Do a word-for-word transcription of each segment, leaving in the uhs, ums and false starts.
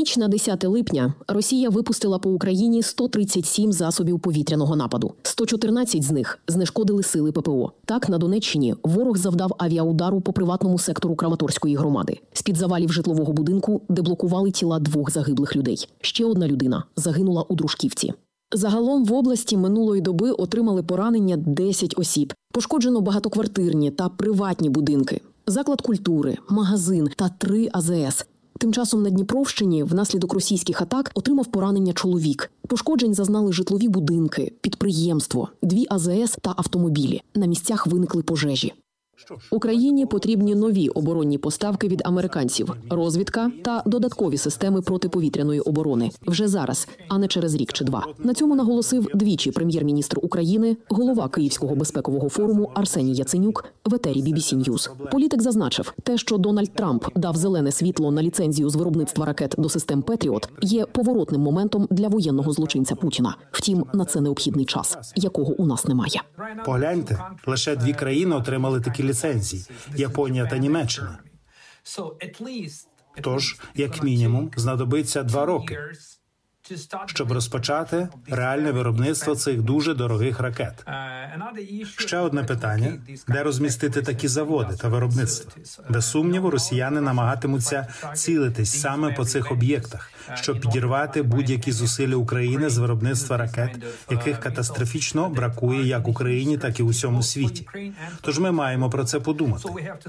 ніч на десяте липня Росія випустила по Україні сто тридцять сім засобів повітряного нападу. сто чотирнадцять з них знешкодили сили ППО. Так, на Донеччині ворог завдав авіаудару по приватному сектору Краматорської громади. З-під завалів житлового будинку деблокували тіла двох загиблих людей. Ще одна людина загинула у Дружківці. Загалом в області минулої доби отримали поранення десять осіб. Пошкоджено багатоквартирні та приватні будинки, заклад культури, магазин та три А З С. Тим часом на Дніпровщині внаслідок російських атак отримав поранення чоловік. Пошкоджень зазнали житлові будинки, підприємство, дві А З С та автомобілі. На місцях виникли пожежі. Україні потрібні нові оборонні поставки від американців, розвідка та додаткові системи протиповітряної оборони. Вже зараз, а не через рік чи два. На цьому наголосив двічі прем'єр-міністр України, голова Київського безпекового форуму Арсеній Яценюк в етері Бі Бі Сі Ньюз. Політик зазначив, те, що Дональд Трамп дав зелене світло на ліцензію з виробництва ракет до систем «Петріот», є поворотним моментом для воєнного злочинця Путіна. Втім, на це необхідний час, якого у нас немає. Погляньте, лише дві країни отримали такі ліцензії – Японія та Німеччина. Тож, як мінімум, знадобиться два роки, щоб розпочати реальне виробництво цих дуже дорогих ракет. Ще одне питання – де розмістити такі заводи та виробництво? Без сумніву, росіяни намагатимуться цілитись саме по цих об'єктах, щоб підірвати будь-які зусилля України з виробництва ракет, яких катастрофічно бракує як Україні, так і усьому світі. Тож ми маємо про це подумати.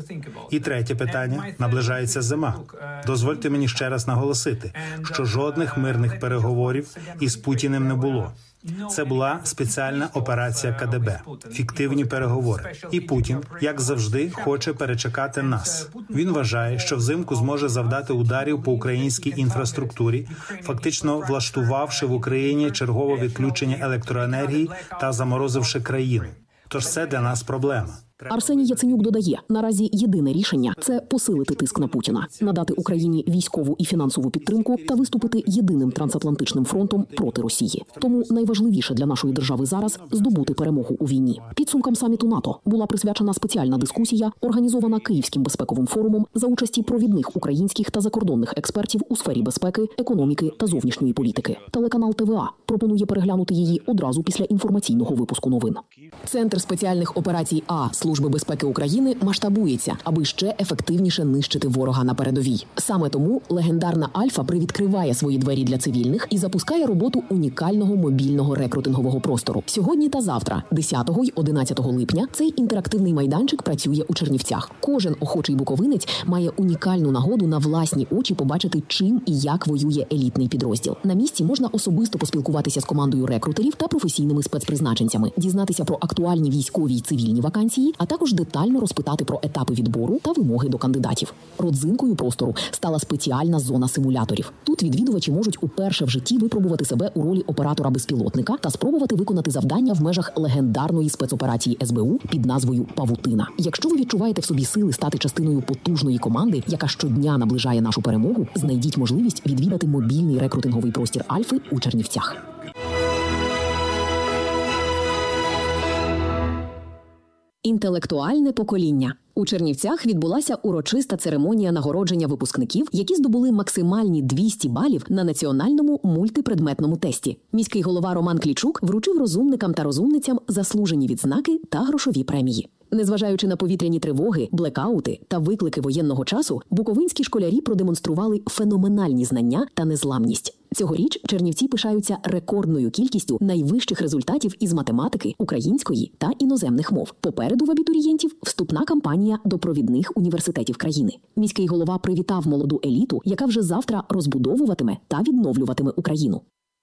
І третє питання – наближається зима. Дозвольте мені ще раз наголосити, що жодних мирних переговорів із Путіним не було. Це була спеціальна операція Ка Де Бе, фіктивні переговори. І Путін, як завжди, хоче перечекати нас. Він вважає, що взимку зможе завдати ударів по українській інфраструктурі, фактично влаштувавши в Україні чергове відключення електроенергії та заморозивши країну. Тож це для нас проблема. Арсеній Яценюк додає, наразі єдине рішення – це посилити тиск на Путіна, надати Україні військову і фінансову підтримку та виступити єдиним трансатлантичним фронтом проти Росії. Тому найважливіше для нашої держави зараз – здобути перемогу у війні. Підсумкам саміту НАТО була присвячена спеціальна дискусія, організована Київським безпековим форумом за участі провідних українських та закордонних експертів у сфері безпеки, економіки та зовнішньої політики. Телеканал Те Ве А пропонує переглянути її одразу після інформаційного випуску новин. Центр спеціальних операцій А Служби безпеки України масштабується, аби ще ефективніше нищити ворога на передовій. Саме тому легендарна Альфа привідкриває свої двері для цивільних і запускає роботу унікального мобільного рекрутингового простору. Сьогодні та завтра, десятого й одинадцятого липня, цей інтерактивний майданчик працює у Чернівцях. Кожен охочий буковинець має унікальну нагоду на власні очі побачити, чим і як воює елітний підрозділ. На місці можна особисто поспілкуватися з командою рекрутерів та професійними спецпризначенцями, дізнатися про актуальні військові й цивільні вакансії, а також детально розпитати про етапи відбору та вимоги до кандидатів. Родзинкою простору стала спеціальна зона симуляторів. Тут відвідувачі можуть уперше в житті випробувати себе у ролі оператора-безпілотника та спробувати виконати завдання в межах легендарної спецоперації Ес Бе У під назвою «Павутина». Якщо ви відчуваєте в собі сили стати частиною потужної команди, яка щодня наближає нашу перемогу, знайдіть можливість відвідати мобільний рекрутинговий простір Альфи у Чернівцях. Інтелектуальне покоління. У Чернівцях відбулася урочиста церемонія нагородження випускників, які здобули максимальні двісті балів на національному мультипредметному тесті. Міський голова Роман Клічук вручив розумникам та розумницям заслужені відзнаки та грошові премії. Незважаючи на повітряні тривоги, блекаути та виклики воєнного часу, буковинські школярі продемонстрували феноменальні знання та незламність. Цьогоріч чернівці пишаються рекордною кількістю найвищих результатів із математики, української та іноземних мов. Попереду в абітурієнтів вступна кампанія до провідних університетів країни. Міський голова привітав молоду еліту, яка вже завтра розбудовуватиме та відновлюватиме Україну.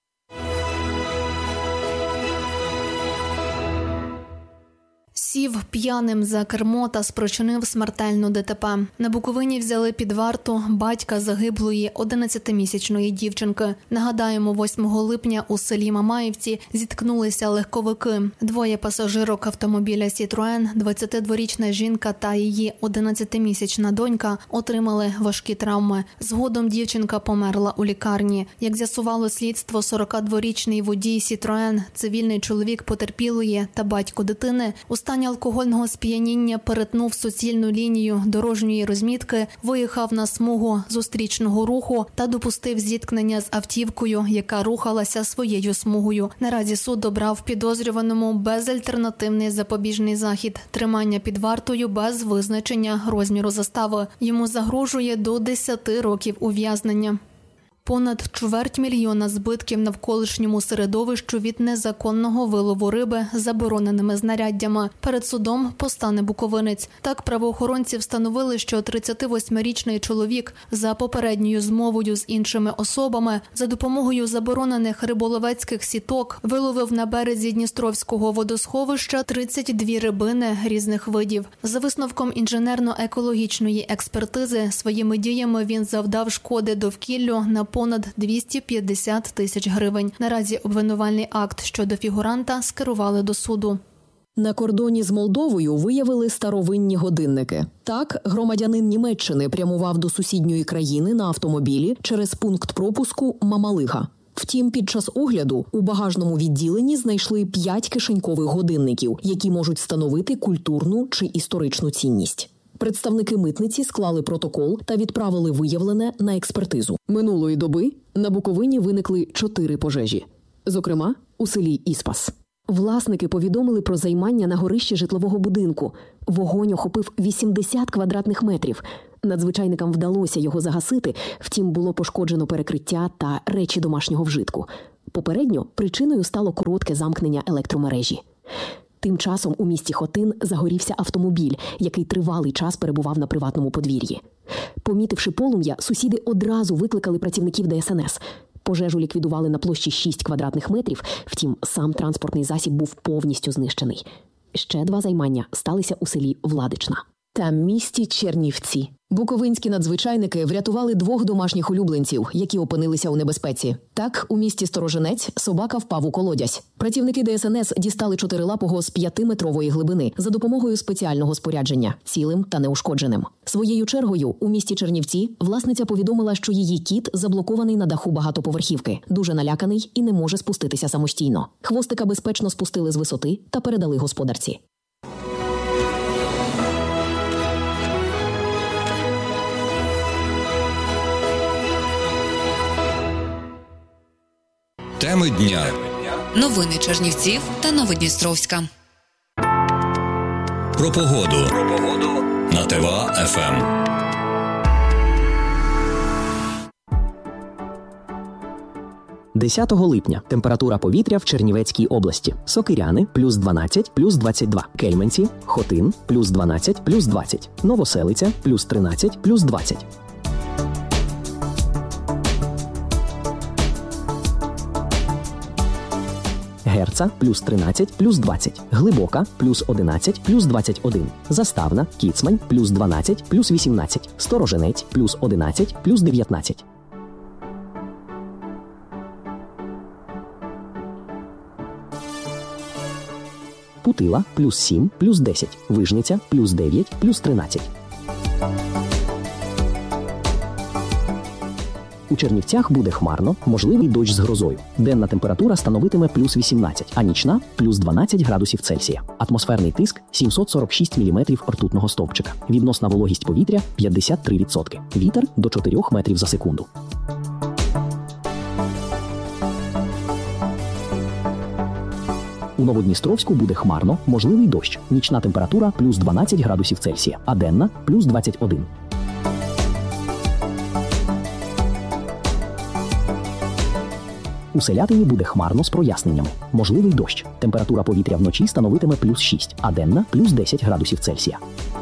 Сів п'яним за кермо та спричинив смертельну Де Те Пе. На Буковині взяли під варту батька загиблої одинадцятимісячної дівчинки. Нагадаємо, восьмого липня у селі Мамаївці зіткнулися легковики. Двоє пасажирок автомобіля «Сітроен», двадцятидворічна жінка та її одинадцятимісячна донька, отримали важкі травми. Згодом дівчинка померла у лікарні. Як з'ясувало слідство, сорокадворічний водій «Сітроен», цивільний чоловік потерпілої та батько дитини у стані стані алкогольного сп'яніння перетнув суцільну лінію дорожньої розмітки, виїхав на смугу зустрічного руху та допустив зіткнення з автівкою, яка рухалася своєю смугою. Наразі суд обрав підозрюваному безальтернативний запобіжний захід – тримання під вартою без визначення розміру застави. Йому загрожує до десяти років ув'язнення. Понад чверть мільйона збитків навколишньому середовищу від незаконного вилову риби забороненими знаряддями. Перед судом постане буковинець. Так правоохоронці встановили, що тридцятивосьмирічний чоловік за попередньою змовою з іншими особами за допомогою заборонених риболовецьких сіток виловив на березі Дністровського водосховища тридцять дві рибини різних видів. За висновком інженерно-екологічної експертизи, своїми діями він завдав шкоди довкіллю на понад двісті п'ятдесят тисяч гривень. Наразі обвинувальний акт щодо фігуранта скерували до суду. На кордоні з Молдовою виявили старовинні годинники. Так, громадянин Німеччини прямував до сусідньої країни на автомобілі через пункт пропуску Мамалига. Втім, під час огляду у багажному відділенні знайшли п'ять кишенькових годинників, які можуть становити культурну чи історичну цінність. Представники митниці склали протокол та відправили виявлене на експертизу. Минулої доби на Буковині виникли чотири пожежі. Зокрема, у селі Іспас. Власники повідомили про займання на горищі житлового будинку. Вогонь охопив вісімдесят квадратних метрів. Надзвичайникам вдалося його загасити, втім було пошкоджено перекриття та речі домашнього вжитку. Попередньо причиною стало коротке замкнення електромережі. Тим часом у місті Хотин загорівся автомобіль, який тривалий час перебував на приватному подвір'ї. Помітивши полум'я, сусіди одразу викликали працівників Де Ес Ен Ес. Пожежу ліквідували на площі шість квадратних метрів, втім сам транспортний засіб був повністю знищений. Ще два займання сталися у селі Владична. Та місті Чернівці. Буковинські надзвичайники врятували двох домашніх улюбленців, які опинилися у небезпеці. Так, у місті Сторожинець собака впав у колодязь. Працівники Де Ес Ен Ес дістали чотирилапого з п'ятиметрової глибини за допомогою спеціального спорядження, цілим та неушкодженим. Своєю чергою, у місті Чернівці власниця повідомила, що її кіт заблокований на даху багатоповерхівки, дуже наляканий і не може спуститися самостійно. Хвостика безпечно спустили з висоти та передали господарці. Теми дня. Новини Чернівців та Новодністровська. Про погоду. Про погоду на Те Ве А Еф Ем. десятого липня. Температура повітря в Чернівецькій області. Сокиряни – плюс дванадцять, плюс двадцять два. Кельменці, Хотин – плюс дванадцять, плюс двадцять. Новоселиця – плюс тринадцять, плюс двадцять. Герца – плюс тринадцять, плюс двадцять. Глибока – плюс одинадцять, плюс двадцять один. Заставна, Кіцмань – плюс дванадцять, плюс вісімнадцять. Сторожинець – плюс одинадцять, плюс дев'ятнадцять. Путила – плюс сім, плюс десять. Вижниця – плюс дев'ять, плюс тринадцять. У Чернівцях буде хмарно, можливий дощ з грозою. Денна температура становитиме плюс вісімнадцять, а нічна – плюс дванадцять градусів Цельсія. Атмосферний тиск – сімсот сорок шість міліметрів ртутного стовпчика. Відносна вологість повітря – п'ятдесят три відсотки. Вітер – до чотирьох метрів за секунду. У Новодністровську буде хмарно, можливий дощ. Нічна температура – плюс дванадцять градусів Цельсія, а денна – плюс двадцять один. У Селятині буде хмарно з проясненнями. Можливий дощ. Температура повітря вночі становитиме плюс шість, а денна – плюс десять градусів Цельсія.